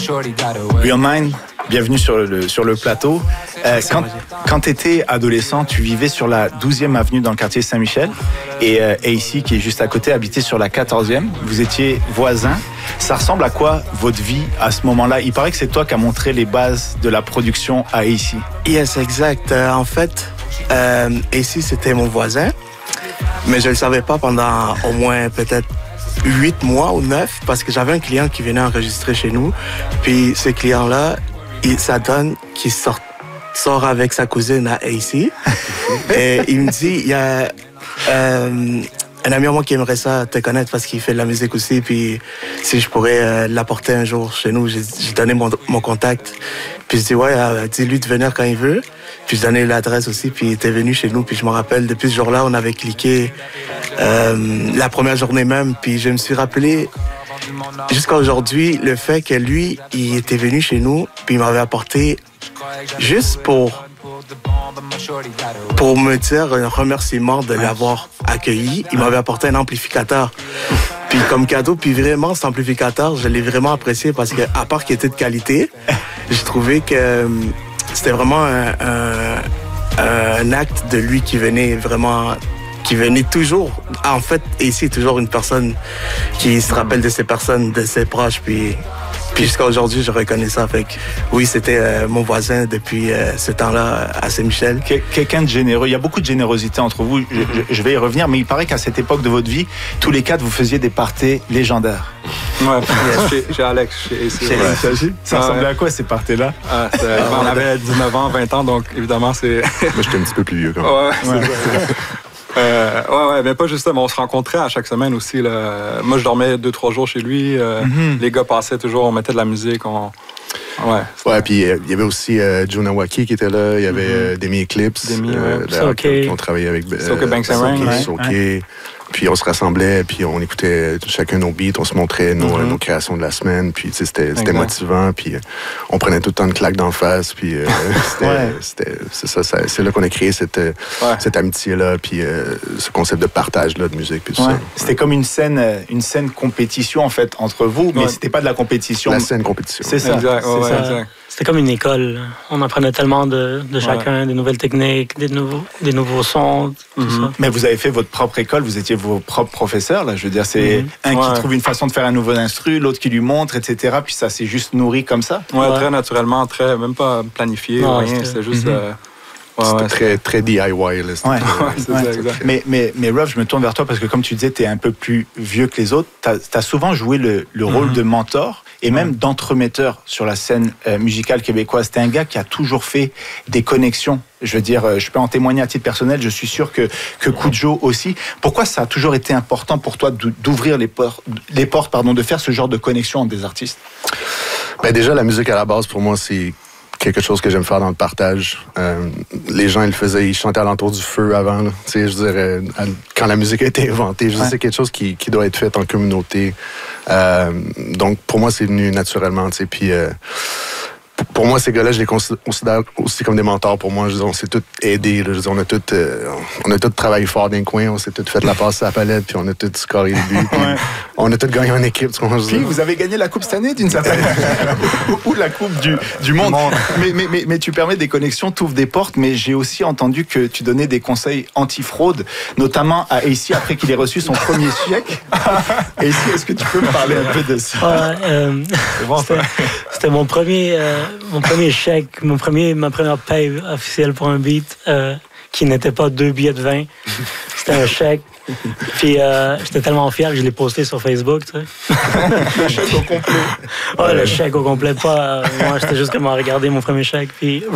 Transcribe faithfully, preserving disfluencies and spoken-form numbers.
Real Mind, bienvenue sur le, sur le plateau. Euh, quand quand tu étais adolescent, tu vivais sur la douzième avenue dans le quartier Saint-Michel et euh, A C, qui est juste à côté, habitait sur la quatorzième. Vous étiez voisins. Ça ressemble à quoi votre vie à ce moment-là? Il paraît que c'est toi qui as montré les bases de la production à A C. Yes, exact. Euh, en fait, euh, A C, c'était mon voisin, mais je ne le savais pas pendant au moins peut-être huit mois ou neuf, parce que j'avais un client qui venait enregistrer chez nous. Puis ce client-là, il, ça donne qu'il sort, sort avec sa cousine à A C. Et il me dit, il y a euh, un ami à moi qui aimerait ça te connaître parce qu'il fait de la musique aussi. Puis si je pourrais euh, l'apporter un jour chez nous, j'ai, j'ai donné mon, mon contact. Puis je dis, ouais, euh, dis-lui de venir quand il veut. Puis je donnais l'adresse aussi, puis il était venu chez nous. Puis je me rappelle, depuis ce jour-là, on avait cliqué euh, la première journée même. Puis je me suis rappelé, jusqu'à aujourd'hui, le fait que lui, il était venu chez nous, puis il m'avait apporté, juste pour, pour me dire un remerciement de l'avoir accueilli, il m'avait apporté un amplificateur. Puis comme cadeau, puis vraiment, cet amplificateur, je l'ai vraiment apprécié parce que, à part qu'il était de qualité, j'ai trouvé que c'était vraiment un, un, un acte de lui qui venait vraiment, qui venait toujours. En fait, ici, toujours une personne qui se rappelle de ses personnes, de ses proches, puis, puis jusqu'à aujourd'hui, je reconnais ça. Fait que, oui, c'était euh, mon voisin depuis euh, ce temps-là à Saint-Michel. Quelqu'un de généreux. Il y a beaucoup de générosité entre vous. Je, je, je vais y revenir, mais il paraît qu'à cette époque de votre vie, tous les quatre, vous faisiez des parties légendaires. Ouais, chez, chez Alex, chez A C. Chez ouais. Ça ressemblait à quoi ces parties-là? Ah, on avait dix-neuf ans, vingt ans, donc évidemment, c'est. Moi, j'étais un petit peu plus vieux quand même. Ouais, ouais. Euh, ouais, ouais, mais pas justement. On se rencontrait à chaque semaine aussi. Là. Moi, je dormais deux, trois jours chez lui. Euh, mm-hmm. Les gars passaient toujours, on mettait de la musique. On... Ouais, ouais, puis il euh, y avait aussi euh, Jonah Waki qui était là. Il y avait mm-hmm. euh, Demi Eclipse. Demi, euh, ouais. Okay. Qui ont travaillé avec. Euh, Soke Banks and Rain. Ouais. Soke. Ouais. Puis on se rassemblait, puis on écoutait chacun nos beats, on se montrait nos, mm-hmm. nos créations de la semaine, puis c'était, c'était motivant, puis on prenait tout le temps de claques d'en face, puis euh, c'était, ouais. c'était, c'est ça, ça, c'est là qu'on a créé cette, ouais. cette amitié-là, puis euh, ce concept de partage-là de musique, puis tout ouais. ça. C'était ouais. comme une scène, une scène compétition, en fait, entre vous, mais ouais. c'était pas de la compétition. La scène compétition. C'est ça. Exact. C'est ouais, ça. Exact. C'était comme une école. On apprenait tellement de, de chacun, ouais. des nouvelles techniques, des nouveaux, des nouveaux sons, tout mm-hmm. ça. Mais vous avez fait votre propre école, vous étiez vos propres professeurs, là. Je veux dire, c'est mm-hmm. un ouais. qui trouve une façon de faire un nouveau instru, l'autre qui lui montre, et cetera. Puis ça s'est juste nourri comme ça. Ouais, ouais. très naturellement, très, même pas planifié, non, rien. C'était, c'était juste. Mm-hmm. Euh... Ouais, c'était ouais, très, très D I Y. Là, ouais. ouais, c'est ouais. ça, exact. Mais, mais, mais Ruff, je me tourne vers toi parce que comme tu disais, tu es un peu plus vieux que les autres. Tu as souvent joué le, le rôle mm-hmm. de mentor et même ouais. d'entremetteur sur la scène euh, musicale québécoise. Tu es un gars qui a toujours fait des connexions. Je veux dire, je peux en témoigner à titre personnel, je suis sûr que, que Kudjo aussi. Pourquoi ça a toujours été important pour toi d'ouvrir les portes, les portes pardon, de faire ce genre de connexion entre des artistes? Ben déjà, la musique à la base, pour moi, c'est quelque chose que j'aime faire dans le partage. Euh, les gens, ils le faisaient, ils chantaient alentour du feu avant. Tu sais, je dirais, quand la musique a été inventée, je ouais. c'est quelque chose qui, qui doit être fait en communauté. Euh, donc, pour moi, c'est venu naturellement. Tu sais, puis euh, pour moi, ces gars-là, je les considère aussi comme des mentors pour moi. Je veux dire, on s'est tous aidés. Là. Je veux dire, on a tous euh, on a tous travaillé fort dans les coins, on s'est tous fait la passe à la palette, puis on a tous scoré les buts. Ouais. On a tous gagné en équipe. Tu puis vous avez gagné la coupe cette année, d'une certaine manière. Ou la coupe du, du monde. Mais, mais, mais, mais tu permets des connexions, tu ouvres des portes, mais j'ai aussi entendu que tu donnais des conseils anti-fraude, notamment à A C après qu'il ait reçu son premier chèque. A C, est-ce que tu peux me parler un peu de ça? Ouais, euh, c'est bon, c'était, c'était mon premier... Euh, Mon premier chèque, mon premier, ma première paye officielle pour un beat euh, qui n'était pas deux billets de vin. C'était un chèque. Puis euh, j'étais tellement fier que je l'ai posté sur Facebook, tu sais. Le chèque au complet. Ouais, le chèque au complet, pas. Euh, moi, j'étais juste comme à regarder mon premier chèque. Puis